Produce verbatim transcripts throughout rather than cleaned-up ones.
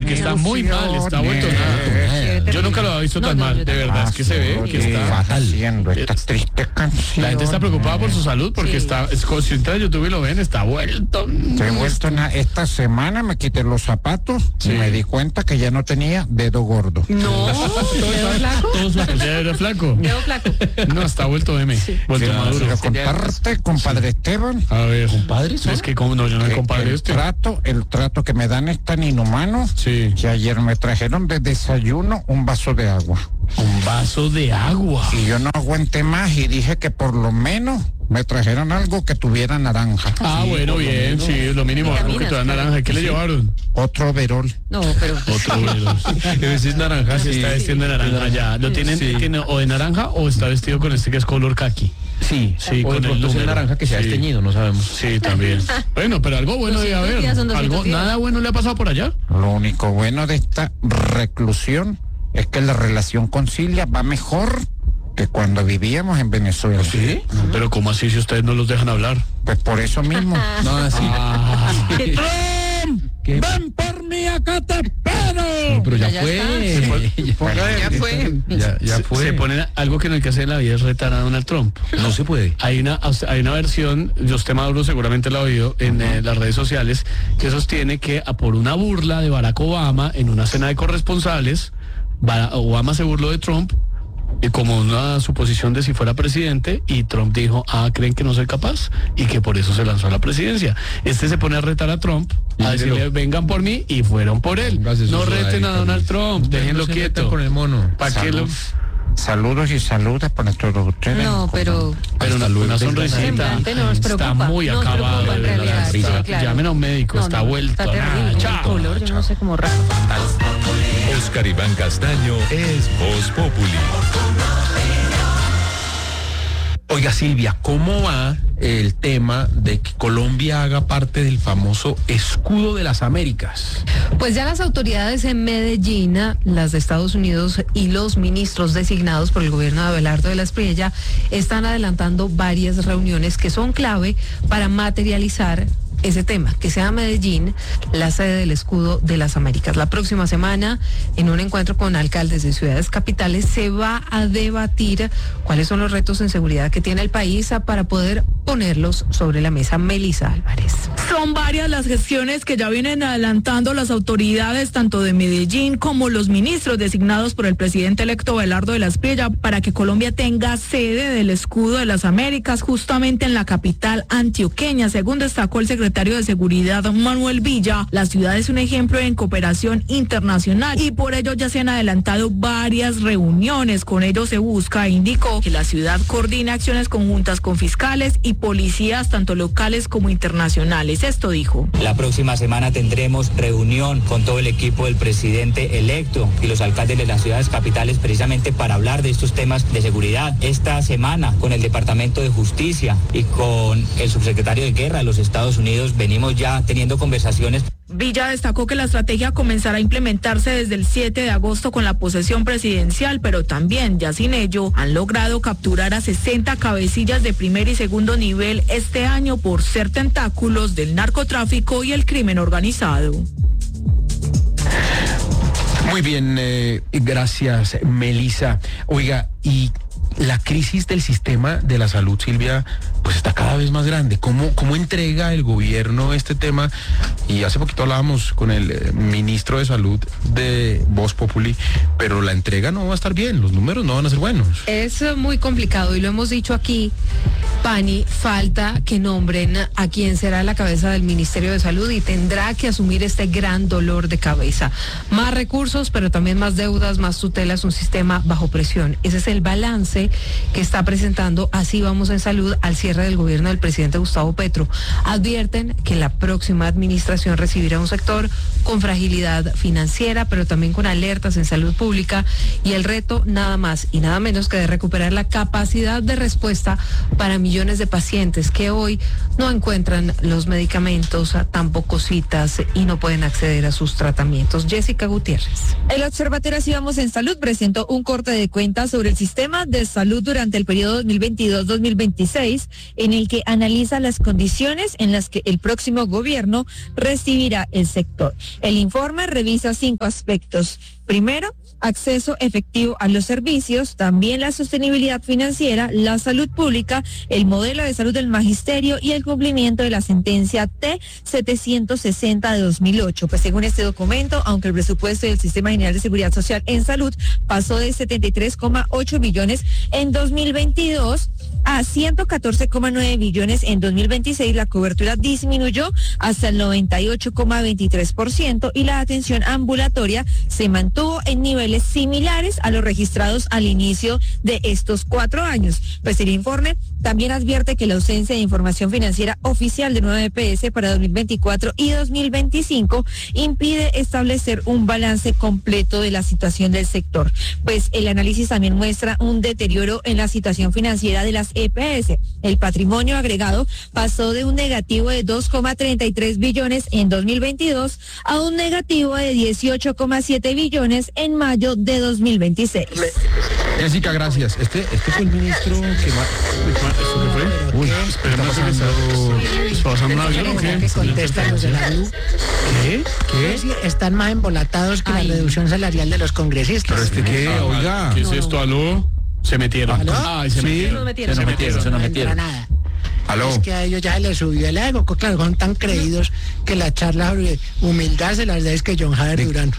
porque está muy mal, está vuelto nada. Yo nunca lo había visto tan mal, de verdad, es que se ve que está haciendo esta triste canción. La gente está preocupada por su salud porque está, es, si entra a YouTube y lo ven, está vuelto. He vuelto na- esta semana me quité los zapatos Sí. y me di cuenta que ya no tenía dedo gordo. No, ¿dedo flaco? Todos flacos, ya era flaco. Dedo flaco. No, está vuelto M, vuelto Quiero maduro. quiero contarte, compadre Esteban, A ver, compadre, es que como no, yo no me que compadre el este. trato, el trato que me dan es tan inhumano Sí. que ayer me trajeron de desayuno un vaso de agua. Un vaso de agua. Y yo no aguanté más y dije que por lo menos me trajeron algo que tuviera naranja. Ah, bueno, bien, sí, es lo mínimo, algo que te da naranja. ¿Qué le llevaron? Otro overol. No, pero... Otro velón. Ese es naranja, se está vestiendo de naranja ya. ¿Lo tienen, Sí. tiene o de naranja o está vestido con este que es color kaki? Sí, Sí, o de con el pronto es el número. naranja que se ha Sí. desteñido, no sabemos. Sí, también. Bueno, pero algo bueno debe doscientos haber. días son doscientos Algo, días. nada bueno le ha pasado por allá. Lo único bueno de esta reclusión es que la relación con Cilia va mejor que cuando vivíamos en Venezuela. ¿Sí? Pero ¿cómo así si ustedes no los dejan hablar? Pues por eso mismo. No, así. Ah, ¿Qué? ¡Ven por mí, acá te espero! Pero ya, Ya fue. está. Ya, fue. Ya, ya se, fue. se ponen algo que no hay que hacer en la vida es retar a Donald Trump. No se puede. Hay una, hay una versión, usted Maduro seguramente la ha oído en eh, las redes sociales, que sostiene que a por una burla de Barack Obama en una cena de corresponsales, Bara- Obama se burló de Trump eh, como una suposición de si fuera presidente y Trump dijo, ah, creen que no soy capaz y que por eso se lanzó a la presidencia. Este se pone a retar a Trump, Y a decirle, dígelo. vengan por mí y fueron por él. Póngase su No reten a sudadita, Donald Trump, Usted déjenlo no se meta quieto. con el mono. ¿Para qué lo...? Saludos y saludos para todos ustedes. No, pero... Pero una, una sonrisita. Semblante nos Está preocupa, muy nos acabado. preocupa en de verdad, realidad, está- sí, claro. Llamen a un médico, No, está no, vuelto. Está a nada. terrible. Chao. El color, yo no sé cómo raro. Oscar Iván Castaño es Voz Populi. Oiga, Silvia, ¿cómo va el tema de que Colombia haga parte del famoso escudo de las Américas? Pues ya las autoridades en Medellín, las de Estados Unidos y los ministros designados por el gobierno de Abelardo de la Espriella están adelantando varias reuniones que son clave para materializar ese tema, que sea Medellín la sede del escudo de las Américas. La próxima semana, en un encuentro con alcaldes de ciudades capitales, se va a debatir cuáles son los retos en seguridad que tiene el país para poder ponerlos sobre la mesa. Melissa Álvarez. Son varias las gestiones que ya vienen adelantando las autoridades tanto de Medellín como los ministros designados por el presidente electo Abelardo de la Espriella para que Colombia tenga sede del escudo de las Américas justamente en la capital antioqueña. Según destacó el secretario de Seguridad Manuel Villa, la ciudad es un ejemplo en cooperación internacional y por ello ya se han adelantado varias reuniones. Con ello se busca, indicó, que la ciudad coordine acciones conjuntas con fiscales y policías tanto locales como internacionales. Esto dijo. La próxima semana tendremos reunión con todo el equipo del presidente electo y los alcaldes de las ciudades capitales precisamente para hablar de estos temas de seguridad. Esta semana con el Departamento de Justicia y con el subsecretario de Guerra de los Estados Unidos venimos ya teniendo conversaciones. Villa destacó que la estrategia comenzará a implementarse desde el siete de agosto con la posesión presidencial, pero también, ya sin ello, han logrado capturar a sesenta cabecillas de primer y segundo nivel este año por ser tentáculos del narcotráfico y el crimen organizado. Muy bien, eh, gracias, Melissa. Oiga, y la crisis del sistema de la salud, Silvia, pues está cada vez más grande. ¿Cómo, cómo entrega el gobierno este tema? Y hace poquito hablábamos con el eh, ministro de Salud de Voz Populi, pero la entrega no va a estar bien, los números no van a ser buenos. Es eh, muy complicado y lo hemos dicho aquí, Pani, falta que nombren a quien será la cabeza del Ministerio de Salud y tendrá que asumir este gran dolor de cabeza. Más recursos, pero también más deudas, más tutelas, un sistema bajo presión. Ese es el balance que está presentando Así Vamos en Salud al cierre del gobierno del presidente Gustavo Petro. Advierten que la próxima administración recibirá un sector con fragilidad financiera, pero también con alertas en salud pública y el reto nada más y nada menos que de recuperar la capacidad de respuesta para millones de pacientes que hoy no encuentran los medicamentos, tampoco citas y no pueden acceder a sus tratamientos. Jessica Gutiérrez. El Observatorio Así Vamos en Salud presentó un corte de cuentas sobre el sistema de salud durante el periodo dos mil veintidós dos mil veintiséis, en el que analiza las condiciones en las que el próximo gobierno recibirá el sector. El informe revisa cinco aspectos. Primero, acceso efectivo a los servicios, también la sostenibilidad financiera, la salud pública, el modelo de salud del magisterio y el cumplimiento de la sentencia T setecientos sesenta de dos mil ocho. Pues según este documento, aunque el presupuesto del Sistema General de Seguridad Social en Salud pasó de setenta y tres coma ocho billones en dos mil veintidós a ciento catorce coma nueve billones en dos mil veintiséis, la cobertura disminuyó hasta el noventa y ocho coma veintitrés por ciento y la atención ambulatoria se mantuvo en niveles similares a los registrados al inicio de estos cuatro años. Pues el informe también advierte que la ausencia de información financiera oficial de nueva E P S para dos mil veinticuatro y dos mil veinticinco impide establecer un balance completo de la situación del sector. Pues el análisis también muestra un deterioro en la situación financiera de las E P S. El patrimonio agregado pasó de un negativo de dos coma treinta y tres billones en dos mil veintidós a un negativo de dieciocho coma siete billones en mayo de dos mil veintiséis. Jessica, gracias. Este, este fue el ministro que más... ¿Eso qué fue? Uy, Esperemos está que pasando... ¿Está pasando un avión o qué? Que contestan los de la U. ¿Qué? ¿Qué? Sí, están más embolatados que Ay. la reducción salarial de los congresistas. ¿Pero este qué? Ah, Oiga. ¿Qué es esto, aló? Se metieron. ¿Aló? Ay, se Sí. metieron. Nos metieron. Se metieron. se nos No metieron. entra nada. Aló. Es que a ellos ya se les subió el ego. Claro, son tan creídos que la charla sobre humildad se las da es que John Javier Durán.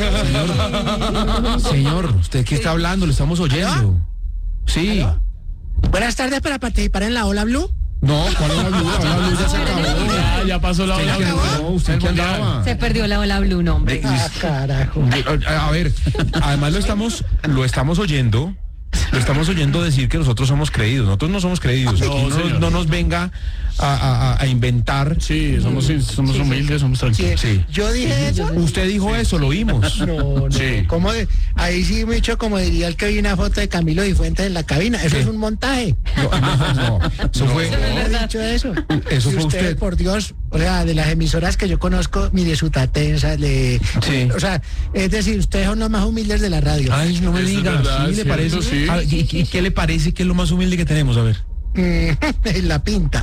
Señor, señor, ¿usted qué está hablando? Lo estamos oyendo. Sí. Buenas tardes para participar en la Ola Blue. No, ¿cuál es la luz? La luz ya se acabó. Ya, ya pasó la ¿Usted hora. qué andaba? ¿Usted qué andaba? Se perdió la ola blue, no, hombre. Ah, carajo. A a ver, además lo estamos, lo estamos oyendo, lo estamos oyendo decir que nosotros somos creídos. Nosotros no somos creídos. No, Aquí no, señor. no nos venga a, a- a inventar. Sí, somos, somos humildes, somos tranquilos. Sí. Yo dije eso. Usted dijo eso, lo oímos. No, no. Sí. ¿Cómo de- ahí sí me he dicho como diría el que vi una foto de Camilo Cifuentes en la cabina. Eso ¿Qué? es un montaje. No, no, no, eso fue, No he dicho eso. eso Y fue ustedes, usted. por Dios, o sea, de las emisoras que yo conozco, mire Sutatensa, de, Sí. o sea, es decir, ustedes son los más humildes de la radio. Ay, no me Eso es diga, verdad, ¿sí le cierto, parece? sí. Ah, ¿y, y qué le parece que es lo más humilde que tenemos? A ver. Mm, la pinta.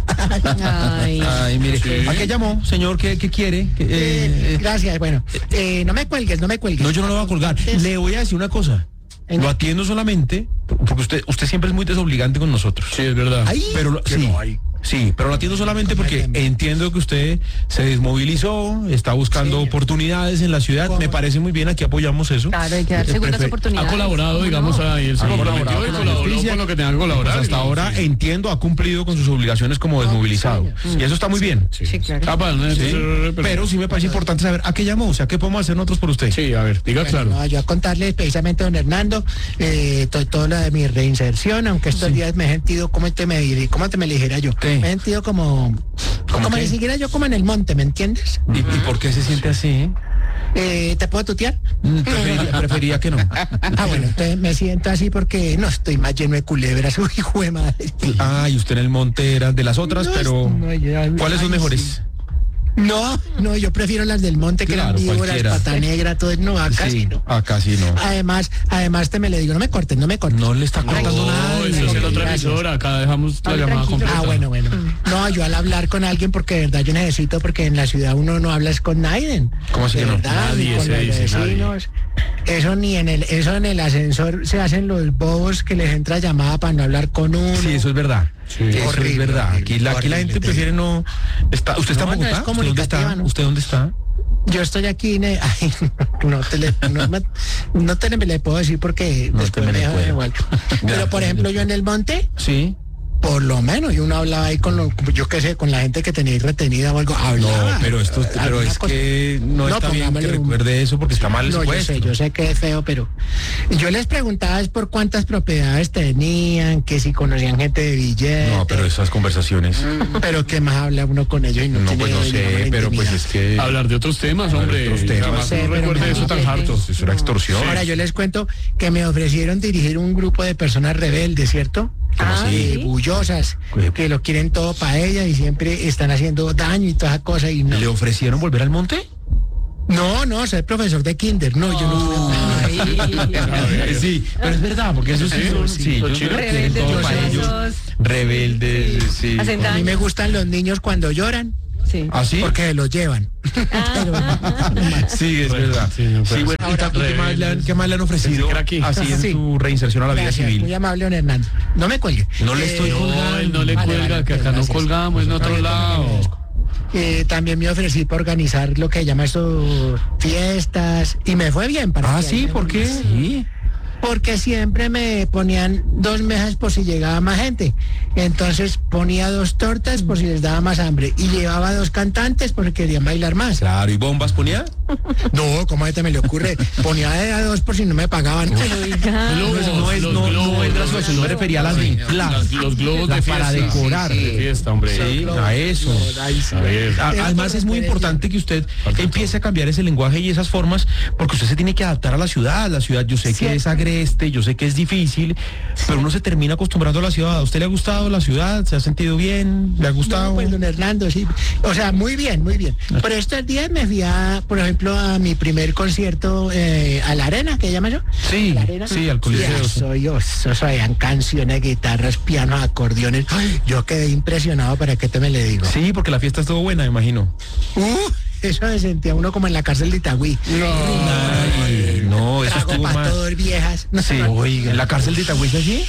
Ay. Ay, mire, Sí. ¿a qué llamó, señor? ¿Qué, qué quiere? ¿Qué, eh, Eh, eh, gracias, bueno, eh, no me cuelgues, no me cuelgues. No, yo no lo voy a colgar. Le voy a decir una cosa. En- Lo atiendo solamente porque usted usted siempre es muy desobligante con nosotros. Sí, es verdad. Ay, Pero lo- Que sí, no hay. sí, pero lo atiendo solamente porque Completamente. entiendo que usted se desmovilizó, está buscando Sí. oportunidades en la ciudad. ¿Cómo? Me parece muy bien, aquí apoyamos eso. Claro, hay que dar Eh, segundas prefe- oportunidades. Ha colaborado, ¿Cómo digamos, no? ahí el Ha señor colaborado prometió y con la colaboró justicia. con lo que tenga que colaborar. Pues hasta y- ahora sí. entiendo, ha cumplido con sus obligaciones como desmovilizado. Y eso está muy bien. Sí, claro. Ah, para, no, Sí, pero- pero sí me parece importante saber a qué llamó, o sea, qué podemos hacer nosotros por usted. Sí, a ver, diga bueno, claro. no, yo a contarles precisamente, don Hernando, eh, to- todo lo de mi reinserción, aunque estos días me he sentido, ¿cómo te me diré? ¿Cómo te me dijera yo? ¿Qué? Me he sentido como, ¿Cómo como qué? si siguiera yo como en el monte, ¿me entiendes? ¿Y, y por qué se siente así? Eh, ¿Te puedo tutear? Mm, Preferiría, preferiría que no. Ah, bueno, entonces me siento así porque no estoy más lleno de culebras, uy, hijo de madre. Ah, y usted en el monte era de las otras, No, pero no, ya- ¿cuáles son ay, mejores? sí. No, no, yo prefiero las del monte que Claro, eran víboras, cualquiera. pata negra, todo, no, acá sí, Sí, no. acá sí no. Además, además te me le digo, no me cortes, no me cortes. No le está cortando No, nada. eso es en otra Gracias. emisora. Acá dejamos la Hable llamada tranquilo. completa. Ah, bueno, bueno. No, yo al hablar con alguien, porque de verdad yo necesito, porque en la ciudad uno no habla es con nadie. ¿Cómo así De que no? verdad, Nadie ni con se los dice, nadie. vecinos. Eso ni en el, eso en el ascensor se hacen los bobos que les entra llamada para no hablar con uno. Sí, eso es verdad. Sí. Eso es Horrible, verdad. horrible, Aquí la, aquí la horrible, gente te prefiere no. Está, ¿Usted está No, en no es Bogotá? ¿Usted dónde comunicativa, está? ¿no? ¿Usted dónde está? Yo estoy aquí, en el- ay, no te le, no, me- no te le, le puedo decir porque No después te me le me deja puede. igual. Pero por ejemplo yo en el monte, Sí. por lo menos, y uno hablaba ahí con lo, yo qué sé, con la gente que tenéis retenida o algo, No, hablaba. pero esto, pero Alguna es cosa. que no, No, está bien que pongámosle un- recuerde eso porque está mal No, yo expuesto. sé, yo sé que es feo, pero yo les preguntaba es por cuántas propiedades tenían, que si conocían gente de billete. No, pero esas conversaciones. Pero qué más habla uno con ellos y no, No, tiene pues no digamos, sé, la pero pues intimidad. es que. Hablar de otros temas, Hablar de hombre. otros temas. Jamás Yo sé, no pero recuerde eso tan imagínate. harto. Eso era extorsión. Ahora yo les cuento que me ofrecieron dirigir un grupo de personas rebeldes, ¿cierto? ¿Cómo Ah, así? Eh, ¿sí? bullosas, ¿Qué? que lo quieren todo para ella y siempre están haciendo daño y toda esa cosa y no. ¿Le ofrecieron volver al monte? No, no, ser profesor de kinder, no, yo no. Ay. Sí, pero es verdad, porque eso sí son. Sí, ellos los chinos. quieren todo Rebeldes, para ellos. bullosos. Rebeldes, sí. Hacen A mí daño. me gustan los niños cuando lloran. Sí. ¿Ah, sí? Porque lo llevan. Sí, es verdad. Sí, no, Sí, pero- bueno, ¿y tanto, ¿qué, más le han, qué más le han ofrecido Pensé que era aquí. así en Sí. su reinserción a la vida Gracias, muy civil? amable, don Hernando. No me cuelgue. No le estoy Eh, No, él no le Vale, cuelga, vale, que acá no gracias. colgamos, en otro Vale, lado. Eh, también me ofrecí para organizar lo que llama eso fiestas y me fue bien. Para Ah, que sí, ahí ¿por me- qué? Sí. Porque siempre me ponían dos mesas por si llegaba más gente. Entonces ponía dos tortas por si les daba más hambre. Y llevaba dos cantantes porque querían bailar más. Claro, ¿y bombas ponía? No, ¿cómo a este me le ocurre? Ponía de a dos por si no me pagaban. Globos, no es- los no- no globos, es los gracioso, yo me refería a las de globos, inflar. las- Los globos Las de para fiesta. decorar. De fiesta, hombre. Sí, a eso. A ver. A- Además es muy importante que usted empiece a cambiar ese lenguaje y esas formas, porque usted se tiene que adaptar a la ciudad. La ciudad, yo sé que es agreste, yo sé que es difícil, pero uno se termina acostumbrando a la ciudad. ¿A usted le ha gustado la ciudad? ¿Se ha sentido bien? ¿Le ha gustado? No, pues don Hernando, sí. O sea, muy bien, muy bien. Por estos días me fui a, por ejemplo, a mi primer concierto eh, a la arena, que llama yo. Sí, ¿A la arena? sí, al Coliseo, Ya, sí. soy yo, eso sabían canciones, guitarras, pianos, acordeones. Ay, yo quedé impresionado, ¿para qué te me le digo? Sí, porque la fiesta estuvo buena, me imagino. Uh, eso me sentía uno como en la cárcel de Itagüí. Ay, no, eso Trago estuvo para mal. todos viejas. No, Sí, oiga, ¿en la cárcel de Itagüí es así?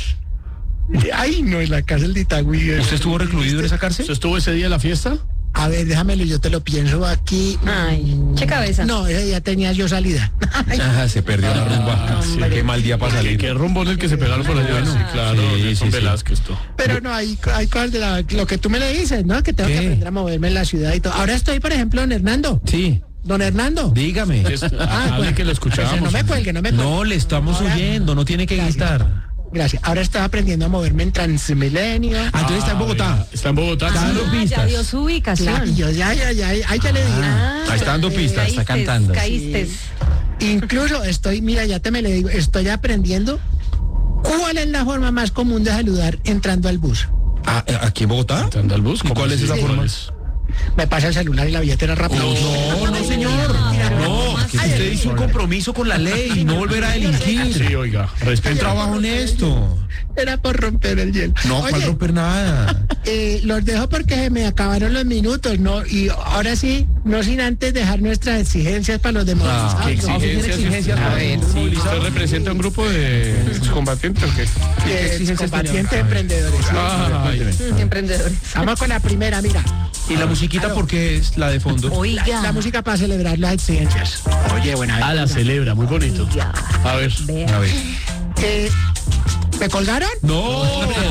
Ay, no, en la cárcel de Itagüí. eh. ¿Usted estuvo recluido en esa cárcel? ¿Usted estuvo ese día en la fiesta? A ver, déjamelo, yo te lo pienso aquí. Ay, che cabeza. No, ese ya tenía yo salida. Ay, Ajá, se perdió la rumba. Sí, qué mal día para ¿Qué, salir. qué rumbón el que se pegaron por allá? Sí, claro, Sí, Nelson sí, sí. Velázquez, esto. Pero no, hay, hay cosas de la- lo que tú me le dices, ¿no? Que tengo ¿Qué? que aprender a moverme en la ciudad y todo. Ahora estoy, por ejemplo, don Hernando. Sí, Don Hernando. dígame. Es- hable bueno, que lo pues, escuchamos. no me cuelgue, no me cuelgue. No, le estamos Ahora- oyendo, no tiene que Gracias. gritar. Gracias. Ahora estoy aprendiendo a moverme en Transmilenio. Ah, entonces está en Bogotá. mira, Está en Bogotá. Está dando Ah, ya pistas. dio su ubicación. Claro, yo ya, ya, ya, ahí ya le digo. Ah, Ahí está dando pistas, está caístes, cantando. Caístes. Incluso estoy, mira, ya te me le digo, estoy aprendiendo cuál es la forma más común de saludar entrando al bus. Ah, ¿aquí en Bogotá? ¿Entrando al bus? ¿Y cuál es esa Sí. forma? ¿Cuál es? Me pasa el celular y la billetera rápido. No, no, señor. No, que usted hizo un compromiso con la ley y no volver a delinquir. Sí, oiga, Un respeta. trabajo honesto. Era por romper el hielo. No, Oye, ¿cuál romper nada? eh, los dejo porque se me acabaron los minutos, ¿no? Y ahora sí, no sin antes dejar nuestras exigencias para los demás. Ah, ¿Qué Vamos a hacer exigencias? exigencias A para ver, los sí, movilizados. ¿usted representa un grupo de combatientes o qué? Eh, exigencias combatientes tenía? emprendedores. Ay, Emprendedores. Vamos con la primera, mira. ¿Y la musiquita por qué es la de fondo? Oiga. La, la música para celebrar las exigencias. Oye, buena. ah, la celebra, muy bonito. A ver. A ver. Eh, ¿Me colgaron? No,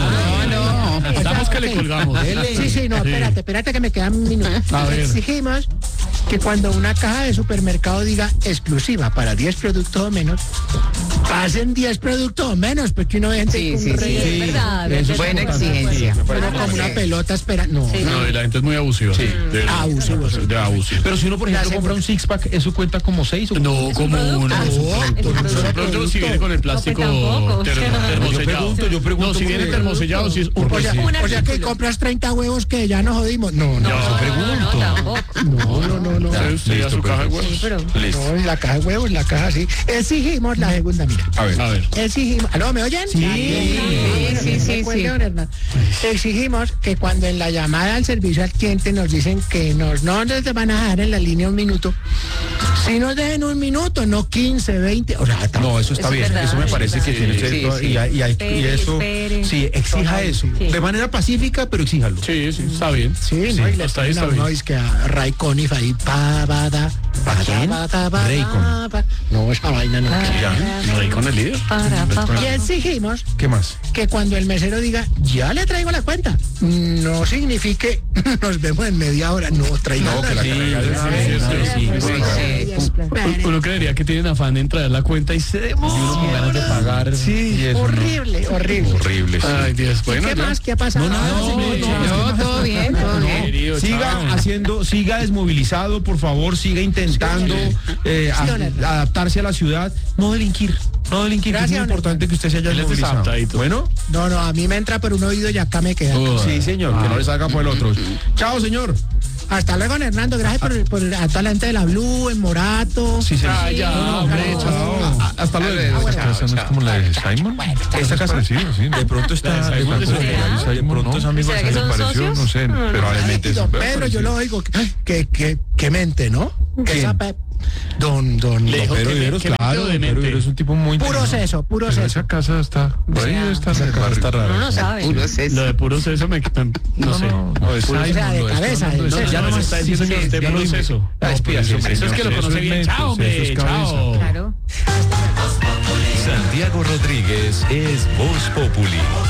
no, no. Estamos que le colgamos. Sí, sí, no, Sí. espérate, espérate que me quedan minutos. A ver. Exigimos que cuando una caja de supermercado diga exclusiva para diez productos o menos, pasen diez productos o menos, porque uno ve gente Sí, con sí, un sí. relleno, Es verdad. eso es es Buena verdad. exigencia. uno como una pelota espera. No, Sí. No, y la gente es muy abusiva. Sí. De, Abusivo, sí. de abusivo. Pero si uno, por ejemplo, La compra un six pack, ¿eso cuenta como seis o No, como uno. Ah, es un producto, Pero es un pronto si viene con el plástico No, pues tampoco. ter- termosellado. Yo pregunto, yo pregunto No, si viene porque- termosellado, sí es un O sea, sí. o sea que compras treinta huevos que ya nos jodimos. No, no, No, no, pregunto. No, tampoco. no, no, no. no. Usted- usted ya su caja de huevos. Sí, pero... No, en la caja de huevos, en la caja sí. Exigimos la segunda, mira. A ver. A ver. Exigimos, ¿aló, me oyen? Sí. Bueno, Sí, no sí, me cuelgue, sí. don Hernán. Exigimos que cuando en la llamada al servicio al cliente nos dicen que nos, no nos van a dejar en la línea un minuto, si nos dejen un minuto, no quince, veinte, o sea, No, eso está Eso es bien. verdad, Eso me es parece que verdad. tiene usted Sí, todo- sí. y, hay- y hay- y Espere, eso. espere. Sí, exija eso. Sí. De manera pacífica, pero exíjalo. Sí, sí, está bien. sí, ¿no? Y le hasta ahí ponen a está uno, bien. es que a Ray Conniff ahí, pa, ba, da, pa, quién? ba, da, ba, Ray da, Conniff. ba. No, esa vaina no. Ahí con el líder. Para, para. Y exigimos ¿Qué más? que cuando el mesero diga, ya le traigo la cuenta, no signifique, nos vemos en media hora, no, traiga No, que la Sí, carga de una sí, vez. sí, Sí, sí, sí, Uy, sí. Uno- Uno creería que tienen afán en traer la cuenta y se demora. Y uno con ganas de pagar. Sí. y eso no. horrible, horrible. Horrible, sí. Ay, Dios. Bueno, ¿Qué ya. más? ¿Qué ha pasado? No, nada, No, señor. no, No, todo bien, todo bien. Querido, Siga chao. haciendo, siga desmovilizado, por favor, siga intentando eh, a- Sí, don Hernán. adaptarse a la ciudad, no delinquir, no delinquir, que es Gracias, muy don importante que usted se haya Él es desmovilizado. desadaptadito. Bueno, No, no, a mí me entra por un oído y acá me queda. sí, señor, que no le salga por el otro. Chao, señor. Hasta luego, don Hernando. Gracias por, por a toda la gente de la Blue, en Morato. Sí, señor. Ah, ya, hombre, chao. A- Hasta hasta luego. Esa casa no es como la de Simon. Esta casa Sí, sí. de pronto está, de pronto, de pronto es amigo de ¿Será que Simon. son Pareció, socios? no sé, probablemente Don es Pedro, yo lo oigo que, que, que, que mente, ¿no? Que esa pe- Don, don, Le dijo Pedro que- Viveros, que claro, metió de Pedro mente. Viveros es un tipo muy puro inteligente. seso, puro Pero seso. esa casa está, por ahí sea, está, Esa casa barrio. está rara. Uno no sabe. Lo de puro seso me... me- no, sé. No, no, es Simon, o sea, de lo estoy cabeza, hablando de seso. seso. Ya no, no se más está sí, diciendo señor, usted ya lo puro dije. seso. Ah, despídase, Eso Eso es que lo Eso conoce es bien. mente, Chao, eso hombre, es cabeza. chao. Claro. Santiago Rodríguez es Voz Populi.